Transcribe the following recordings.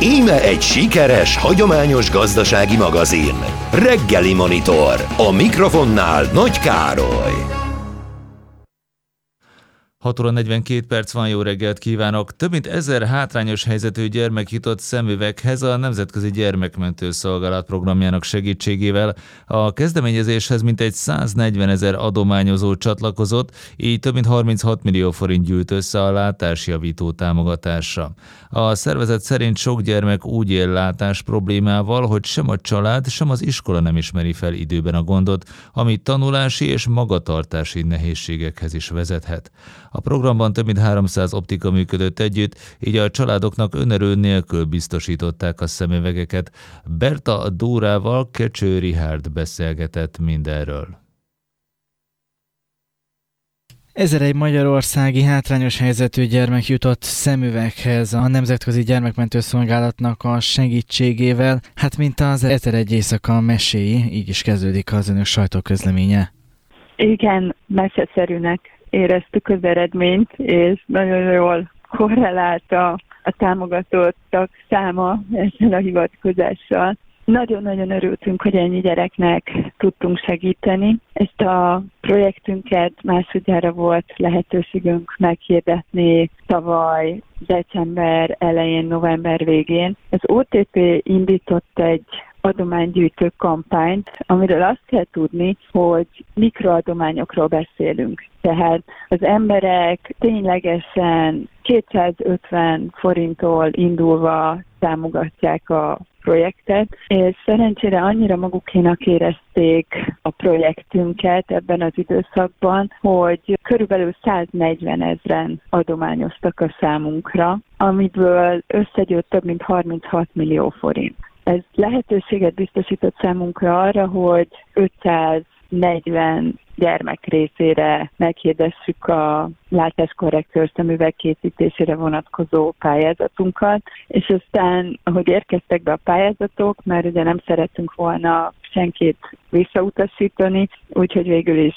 Íme egy sikeres, hagyományos gazdasági magazin. Reggeli Monitor. A mikrofonnál Nagy Károly. 6 óra 42 perc van, jó reggelt kívánok! Több mint 1000 hátrányos helyzetű gyermek jutott szemüveghez a Nemzetközi Gyermekmentő Szolgálat programjának segítségével. A kezdeményezéshez mintegy 140 000 adományozó csatlakozott, így több mint 36 millió forint gyűlt össze a látásjavító támogatásra. A szervezet szerint sok gyermek úgy él látás problémával, hogy sem a család, sem az iskola nem ismeri fel időben a gondot, ami tanulási és magatartási nehézségekhez is vezethet. A programban több mint 300 optika működött együtt, így a családoknak önerő nélkül biztosították a szemüvegeket. Berta Dórával Kecső Richárd beszélgetett mindenről. Ezer magyarországi hátrányos helyzetű gyermek jutott szemüveghez a Nemzetközi Gyermekmentő Szolgálatnak a segítségével. Hát mint az 1001 éjszaka meséi, így is kezdődik az önök sajtóközleménye. Igen, meseszerűnek éreztük az eredményt, és nagyon jól korrelált a támogatottak száma ezzel a hivatkozással. Nagyon-nagyon örültünk, hogy ennyi gyereknek tudtunk segíteni. Ezt a projektünket másodjára volt lehetőségünk meghirdetni tavaly december elején, november végén. Az OTP indított egy adománygyűjtő kampányt, amiről azt kell tudni, hogy mikroadományokról beszélünk. Tehát az emberek ténylegesen 250 forinttól indulva támogatják a projektet, és szerencsére annyira magukénak érezték a projektünket ebben az időszakban, hogy körülbelül 140 000 adományoztak a számunkra, amiből összegyűlt több mint 36 millió forint. Ez lehetőséget biztosított számunkra arra, hogy 540 gyermek részére meghirdessük a látáskorrektőr szemüveg készítésére vonatkozó pályázatunkat, és aztán, ahogy érkeztek be a pályázatok, már ugye nem szerettünk volna senkit visszautasítani, úgyhogy végül is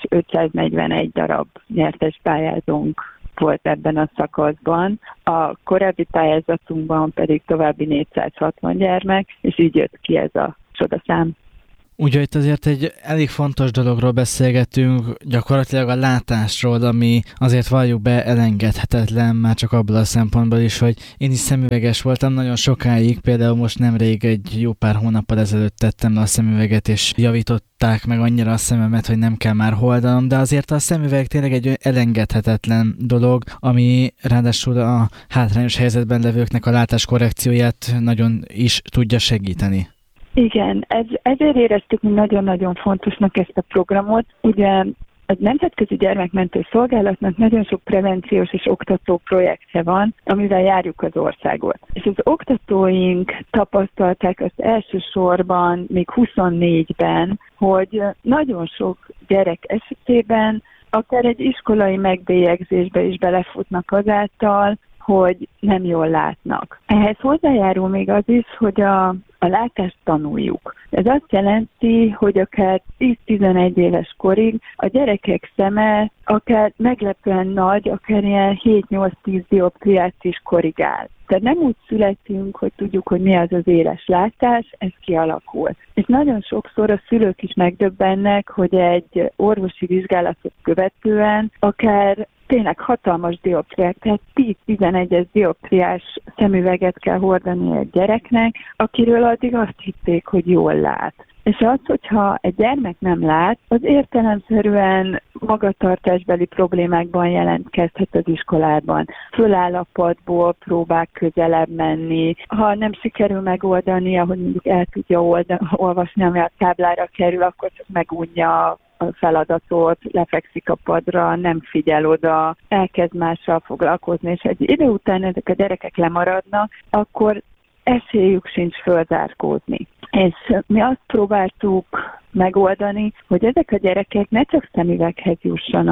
541 darab nyertes pályázónk volt ebben a szakaszban. A korábbi pályázatunkban pedig további 460 gyermek, és így jött ki ez a csodaszám. Ugye itt azért egy elég fontos dologról beszélgetünk, gyakorlatilag a látásról, ami azért valljuk be elengedhetetlen, már csak abból a szempontból is, hogy én is szemüveges voltam nagyon sokáig, például most nemrég egy jó pár hónappal ezelőtt tettem le a szemüveget, és javították meg annyira a szememet, hogy nem kell már hordanom, de azért a szemüveg tényleg egy elengedhetetlen dolog, ami ráadásul a hátrányos helyzetben levőknek a látáskorrekcióját nagyon is tudja segíteni. Igen, ezért éreztük mi nagyon-nagyon fontosnak ezt a programot. Ugye a Nemzetközi Gyermekmentő Szolgálatnak nagyon sok prevenciós és oktató projektje van, amivel járjuk az országot. És az oktatóink tapasztalták azt elsősorban, még 24-ben, hogy nagyon sok gyerek esetében akár egy iskolai megbélyegzésbe is belefutnak azáltal, hogy nem jól látnak. Ehhez hozzájárul még az is, hogy a látást tanuljuk. Ez azt jelenti, hogy akár 10-11 éves korig a gyerekek szeme akár meglepően nagy, akár ilyen 7-8-10 dioptriát is korrigál. Tehát nem úgy születünk, hogy tudjuk, hogy mi az az éles látás, ez kialakul. És nagyon sokszor a szülők is megdöbbennek, hogy egy orvosi vizsgálatot követően akár tényleg hatalmas dioptriák, tehát 10-11 dioptriás szemüveget kell hordani egy gyereknek, akiről addig azt hitték, hogy jól lát. És az, hogyha egy gyermek nem lát, az értelemszerűen magatartásbeli problémákban jelentkezhet az iskolában. Föláll a padból, próbál közelebb menni. Ha nem sikerül megoldania, hogy mondjuk el tudja olvasni, ami a táblára kerül, akkor csak megunja a feladatot, lefekszik a padra, nem figyel oda, elkezd mással foglalkozni, és egy idő után ezek a gyerekek lemaradnak, akkor esélyük sincs fölzárkózni. És mi azt próbáltuk megoldani, hogy ezek a gyerekek ne csak szemüveghez jussanak,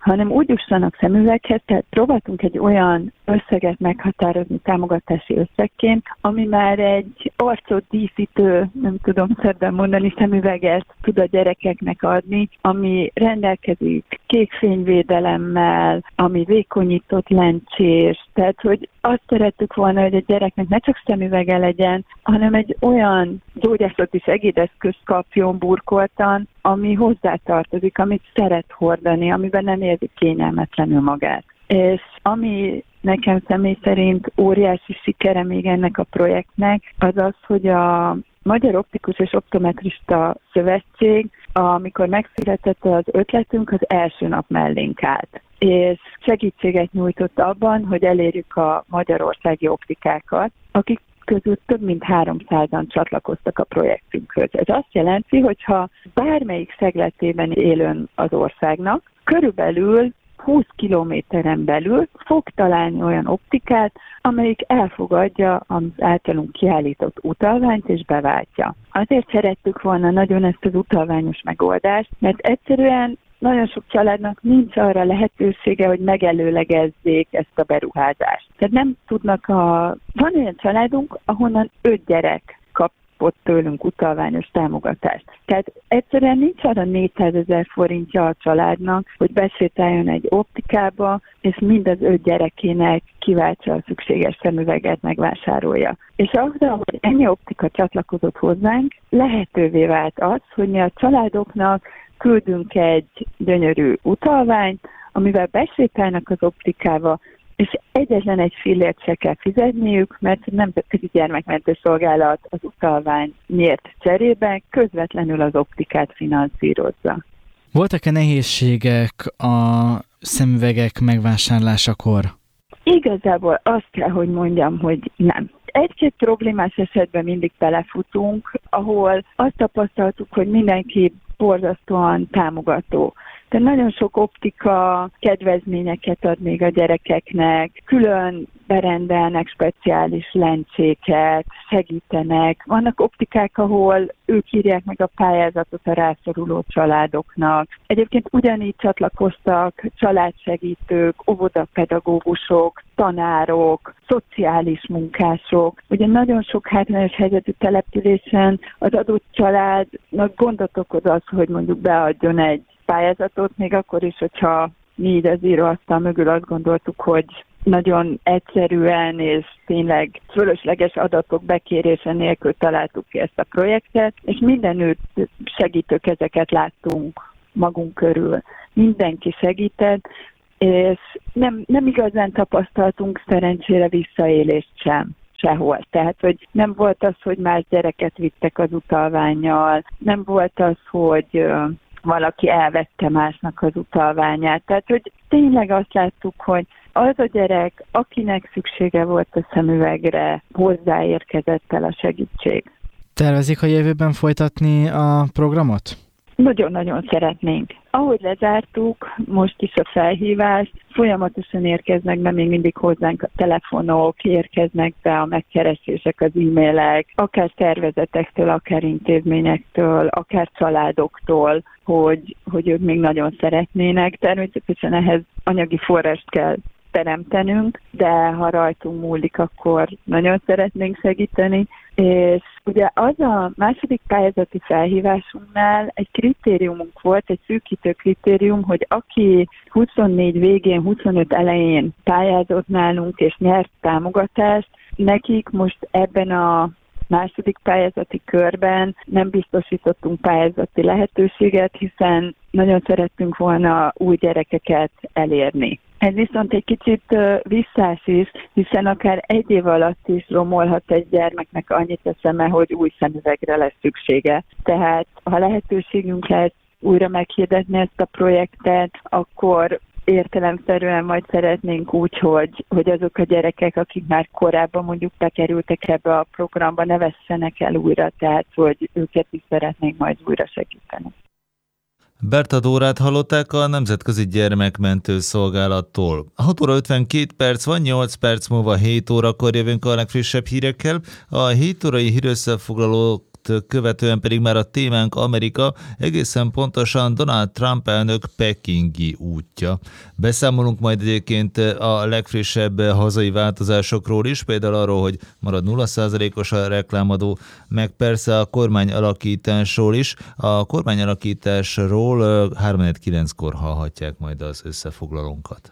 hanem úgy jussanak szemüveghez, tehát próbáltunk egy olyan összeget meghatározni támogatási összegként, ami már egy arcot díszítő, nem tudom szebben mondani, szemüveget tud a gyerekeknek adni, ami rendelkezik kékfényvédelemmel, ami vékonyított lencsés, tehát hogy azt szerettük volna, hogy a gyereknek ne csak szemüvege legyen, hanem egy olyan gyógyászati segédeszközt kapjon burkoltan, ami hozzátartozik, amit szeret hordani, amiben nem érzi kényelmetlenül magát. És ami nekem személy szerint óriási sikere még ennek a projektnek, az az, hogy a Magyar Optikus és Optometrista Szövetség, amikor megszületett az ötletünk, az első nap mellénk állt. És segítséget nyújtott abban, hogy elérjük a magyarországi optikákat, akik közül több mint 300-an csatlakoztak a projektünkhöz. Ez azt jelenti, hogyha bármelyik szegletében élőn az országnak, körülbelül 20 kilométeren belül fog találni olyan optikát, amelyik elfogadja az általunk kiállított utalványt és beváltja. Azért szerettük volna nagyon ezt az utalványos megoldást, mert egyszerűen nagyon sok családnak nincs arra lehetősége, hogy megelőlegezzék ezt a beruházást. Tehát nem tudnak Van olyan családunk, ahonnan 5 gyerek kapott tőlünk utalványos támogatást. Tehát egyszerűen nincs arra 400 000 forintja a családnak, hogy besétáljon egy optikába, és mind az 5 gyerekének kiváltsa a szükséges szemüveget, megvásárolja. És azzal, hogy ennyi optika csatlakozott hozzánk, lehetővé vált az, hogy mi a családoknak küldünk egy gyönyörű utalványt, amivel besétálnak az optikába, és egyetlen egy fillért se kell fizetniük, mert a Nemzetközi Gyermekmentő Szolgálat az utalvány nyert cserébe közvetlenül az optikát finanszírozza. Voltak-e nehézségek a szemüvegek megvásárlásakor? Igazából azt kell, hogy mondjam, hogy nem. Egy-két problémás esetben mindig belefutunk, ahol azt tapasztaltuk, hogy mindenki borzasztóan támogató. Tehát nagyon sok optika kedvezményeket ad még a gyerekeknek, külön berendelnek speciális lencséket, segítenek. Vannak optikák, ahol ők írják meg a pályázatot a rászoruló családoknak. Egyébként ugyanígy csatlakoztak családsegítők, óvodapedagógusok, tanárok, szociális munkások. Ugye nagyon sok hátrányos helyzetű településen az adott családnak gondot okoz az, hogy mondjuk beadjon egy pályázatot, még akkor is, hogyha mi így az íróasztal mögül azt gondoltuk, hogy nagyon egyszerűen és tényleg fölösleges adatok bekérése nélkül találtuk ki ezt a projektet, és mindenütt segítőkezeket láttunk magunk körül. Mindenki segített, és nem igazán tapasztaltunk szerencsére visszaélést sem sehol. Tehát, hogy nem volt az, hogy más gyereket vittek az utalvánnyal, nem volt az, hogy valaki elvette másnak az utalványát. Tehát, hogy tényleg azt láttuk, hogy az a gyerek, akinek szüksége volt a szemüvegre, hozzáérkezett el a segítség. Tervezik a jövőben folytatni a programot? Nagyon-nagyon szeretnénk. Ahogy lezártuk, most is a felhívást, folyamatosan érkeznek be még mindig hozzánk a telefonok, érkeznek be a megkeresések, az e-mailek, akár szervezetektől, akár intézményektől, akár családoktól, hogy ők még nagyon szeretnének. Természetesen ehhez anyagi forrást kell teremtenünk, de ha rajtunk múlik, akkor nagyon szeretnénk segíteni. És ugye az a második pályázati felhívásunknál egy kritériumunk volt, egy szűkítő kritérium, hogy aki 24 végén, 25 elején pályázott nálunk és nyert támogatást, nekik most ebben a második pályázati körben nem biztosítottunk pályázati lehetőséget, hiszen nagyon szerettünk volna új gyerekeket elérni. Ez viszont egy kicsit visszás is, hiszen akár egy év alatt is romolhat egy gyermeknek annyit a szeme, hogy új szemüvegre lesz szüksége. Tehát ha lehetőségünk lesz újra meghirdetni ezt a projektet, akkor értelemszerűen majd szeretnénk úgy, hogy azok a gyerekek, akik már korábban mondjuk bekerültek ebbe a programba, ne vesszenek el újra, tehát hogy őket is szeretnénk majd újra segíteni. Berta Dórát hallották a Nemzetközi Gyermekmentő Szolgálattól. 6 óra 52 perc van, 8 perc múlva 7 órakor jövünk a legfrissebb hírekkel. A 7 órai hírösszefoglalót követően pedig már a témánk Amerika, egészen pontosan Donald Trump elnök pekingi útja. Beszámolunk majd egyébként a legfrissebb hazai változásokról is, például arról, hogy marad 0%-os a reklámadó, meg persze a kormányalakításról is. A kormányalakításról 3-9-kor hallhatják majd az összefoglalónkat.